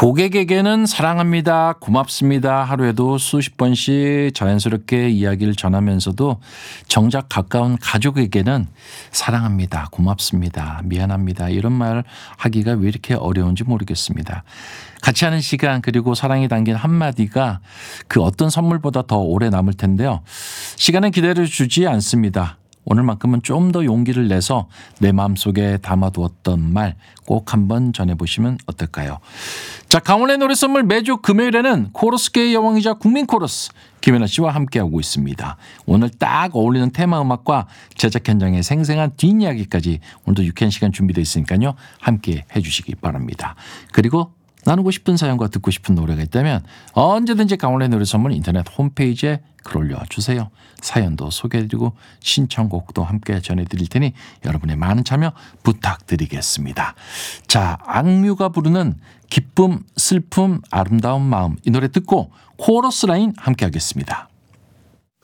고객에게는 사랑합니다, 고맙습니다 하루에도 수십 번씩 자연스럽게 이야기를 전하면서도 정작 가까운 가족에게는 사랑합니다, 고맙습니다, 미안합니다 이런 말 하기가 왜 이렇게 어려운지 모르겠습니다. 같이 하는 시간 그리고 사랑이 담긴 한마디가 그 어떤 선물보다 더 오래 남을 텐데요. 시간은 기다려주지 않습니다. 오늘만큼은 좀 더 용기를 내서 내 마음속에 담아두었던 말 꼭 한번 전해보시면 어떨까요? 자, 강원의 노래 선물 매주 금요일에는 코러스계의 여왕이자 국민 코러스 김연아 씨와 함께하고 있습니다. 오늘 딱 어울리는 테마 음악과 제작 현장의 생생한 뒷이야기까지 오늘도 유쾌한 시간 준비되어 있으니까요. 함께 해주시기 바랍니다. 그리고 나누고 싶은 사연과 듣고 싶은 노래가 있다면 언제든지 강원의 노래 선물 인터넷 홈페이지에 글 올려주세요. 사연도 소개해드리고 신청곡도 함께 전해드릴 테니 여러분의 많은 참여 부탁드리겠습니다. 자, 악뮤가 부르는 기쁨, 슬픔, 아름다운 마음 이 노래 듣고 코러스 라인 함께 하겠습니다.